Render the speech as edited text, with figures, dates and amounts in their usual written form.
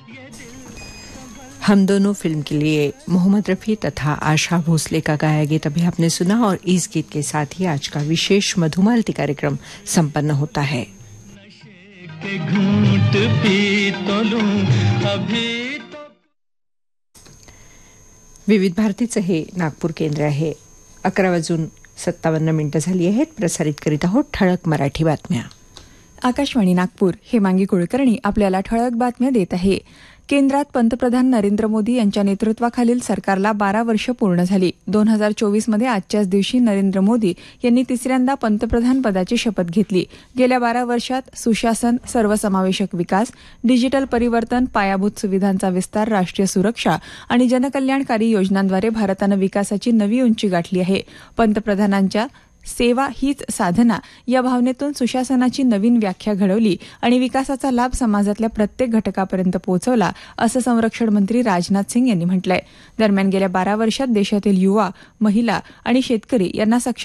हम दोनों फिल्म के लिए मोहम्मद रफ़ी तथा आशा भोसले का गाया गीत अभी आपने सुना और इस गीत के साथ ही आज का विशेष मधुमालती कार्यक्रम संपन्न होता है। विविध भारतीचं हे नागपूर केंद्र आहे। 11:57 झाली आहेत। प्रसारित करीत आहोत ठळक मराठी बातम्या। आकाशवाणी नागपूर हेमांगी कुलकर्णी आपल्याला ठळक बातम्या देत आहे। केंद्रात पंतप्रधान नरेंद्र मोदी यांच्या नेतृत्वाखालील सरकारला 12 वर्ष पूर्ण झाली। 2024 मध्ये आजच्याच दिवशी नरेंद्र मोदी यांनी तिसऱ्यांदा पंतप्रधान पदाची शपथ घेतली। गेल्या 12 वर्षात सुशासन, सर्वसमावेशक विकास, डिजिटल परिवर्तन, पायाभूत सुविधांचा विस्तार, राष्ट्रीय सुरक्षा आणि जनकल्याणकारी योजनांद्वारे भारतानं विकासाची नवी उंची गाठली आहे। पंतप्रधानांच्या सेवा हीच साधना या भावनेतून सुशासनाची नवीन व्याख्या घडवली आणि विकासाचा लाभ समाजातल्या प्रत्येक घटकापर्यंत पोहोचवला, असं संरक्षण मंत्री राजनाथ सिंग यांनी म्हटलंय। दरम्यान गेल्या 12 वर्षात देशातील युवा, महिला आणि शेतकरी यांना सक्षम